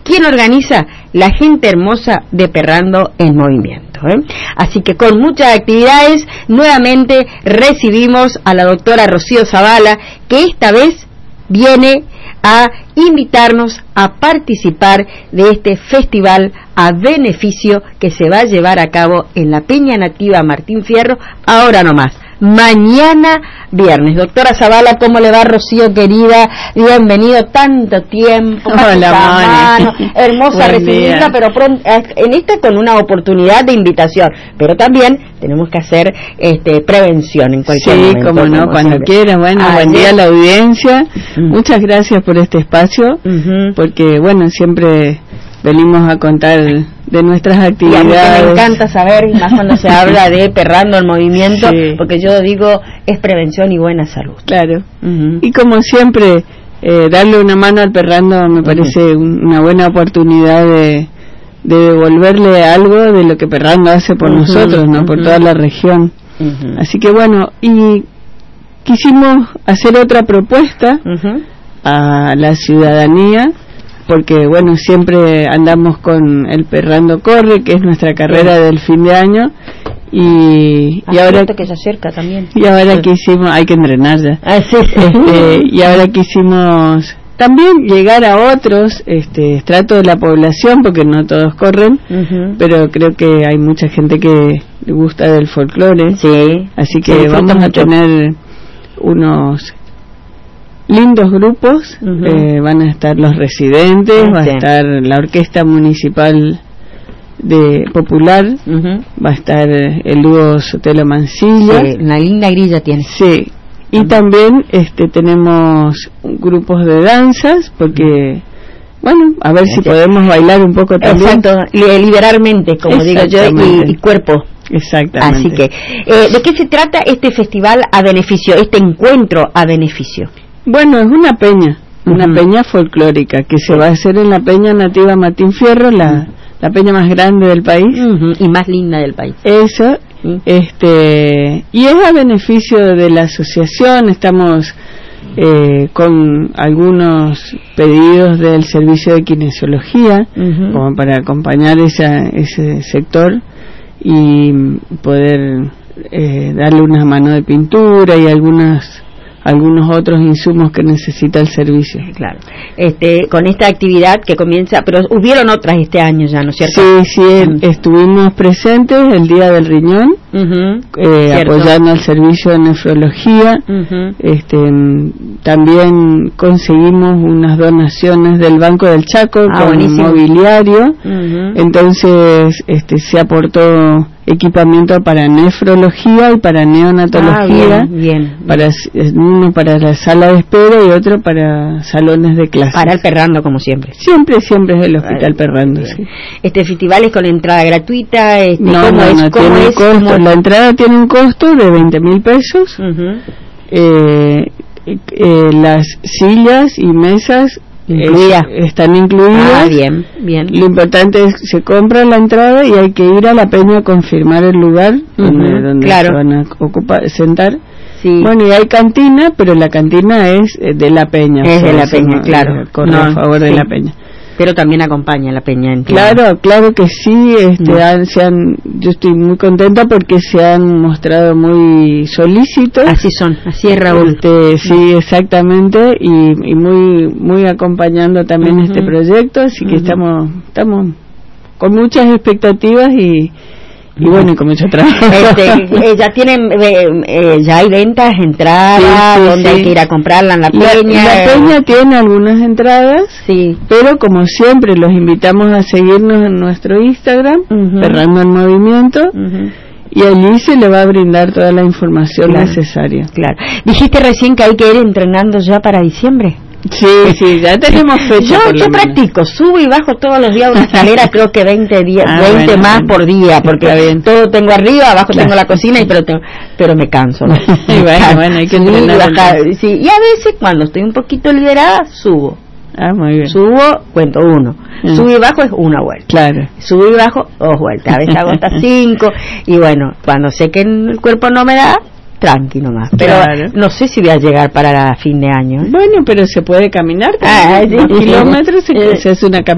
¿Quién organiza? La gente hermosa de Perrando en Movimiento, ¿eh? Así que con muchas actividades, nuevamente recibimos a la doctora Rocío Zavala, que esta vez viene a invitarnos a participar de este festival a beneficio que se va a llevar a cabo en la Peña Nativa Martín Fierro, ahora nomás, mañana viernes. Doctora Zavala, ¿cómo le va, Rocío querida? Bienvenido, tanto tiempo. Hola, Moni. Hermosa recibida, pero pronto, en esta con una oportunidad de invitación, pero también tenemos que hacer prevención en cualquier momento. Sí, como no, cuando quiera. Bueno, buen día a la audiencia. Muchas gracias por este espacio, porque bueno, siempre venimos a contar de nuestras actividades. Y a mí me encanta saber, y más cuando se habla de Perrando el Movimiento, sí, porque yo digo, es prevención y buena salud. Claro. Y como siempre, darle una mano al Perrando me parece una buena oportunidad de devolverle algo de lo que Perrando hace por nosotros, ¿no? Por toda la región. Así que bueno, y quisimos hacer otra propuesta a la ciudadanía, porque bueno, siempre andamos con el Perrando Corre, que es nuestra carrera del fin de año, y ahora que se acerca también. Y ahora quisimos, hay que entrenar ya. Y ahora quisimos también llegar a otros estratos de la población, porque no todos corren, pero creo que hay mucha gente que le gusta del folclore. Sí. Así que vamos a tener unos lindos grupos, van a estar los residentes, va a estar la orquesta municipal de popular, va a estar el dúo Sotelo Mancilla. Sí, una linda grilla tiene. Sí, y también tenemos grupos de danzas, porque bueno, a ver si podemos bailar un poco también. Exacto, liberar mente, como digo yo, y cuerpo. Exactamente. Así que, ¿de qué se trata este festival a beneficio, este encuentro a beneficio? Bueno, es una peña folclórica que se va a hacer en la Peña Nativa Martín Fierro, la peña más grande del país y más linda del país. Eso, y es a beneficio de la asociación. Estamos con algunos pedidos del servicio de kinesiología, como para acompañar ese sector y poder darle una mano de pintura y algunos otros insumos que necesita el servicio. Claro. Con esta actividad que comienza, pero hubieron otras este año ya, ¿no es cierto? Sí, estuvimos presentes el Día del Riñón, apoyando al servicio de nefrología. También conseguimos unas donaciones del Banco del Chaco con buenísimo. Mobiliario. Entonces se aportó equipamiento para nefrología y para neonatología, bien. Uno para la sala de espera y otro para salones de clases. Para el Perrando, como siempre. Siempre es el Hospital Perrando. Sí. ¿Este festival es con entrada gratuita? No, tiene costo. La entrada tiene un costo de 20.000 pesos. Las sillas y mesas están incluidas. Bien. Lo importante es que se compra la entrada y hay que ir a la peña a confirmar el lugar donde se van a sentar. Sí. Bueno, y hay cantina, pero la cantina es de la peña. Es de la peña, claro. Corre a favor de la peña. Pero también acompaña la peña, entiendo. Claro que sí. Yo estoy muy contenta porque se han mostrado muy solícitos. Así es, Raúl. Sí, exactamente, y muy acompañando también este proyecto, así que estamos con muchas expectativas y bueno, y con mucho trabajo. Ya tienen, ya hay ventas, entradas, donde hay que ir a comprarla en la peña. La peña tiene algunas entradas, pero como siempre los invitamos a seguirnos en nuestro Instagram, Perrando el Movimiento, y allí se le va a brindar toda la información necesaria. Claro. Dijiste recién que hay que ir entrenando ya para diciembre. Sí, ya tenemos fecha. Yo practico, subo y bajo todos los días una escalera, creo que 20 más por día, porque todo tengo arriba, abajo tengo la cocina, pero me canso, ¿no? Bueno, hay que entrenar. Y a veces cuando estoy un poquito liberada, subo. Muy bien. Subo, cuento 1. Subo y bajo es una vuelta. Claro. Subo y bajo 2 vueltas. A veces hago hasta 5. Y bueno, cuando sé que el cuerpo no me da, tranqui nomás. Pero no sé si voy a llegar para fin de año. Bueno, pero se puede caminar. 2 kilómetros se hace una caminata.